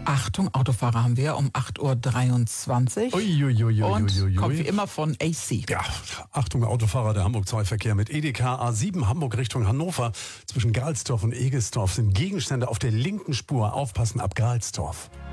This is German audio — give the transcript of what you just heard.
Achtung, Autofahrer haben wir um 8.23 Uhr. Und kommt wie immer von AC. Ja, Achtung, Autofahrer, der Hamburg-2-Verkehr mit EDK A7 Hamburg Richtung Hannover. Zwischen Galsdorf und Egesdorf sind Gegenstände auf der linken Spur. Aufpassen ab Galsdorf.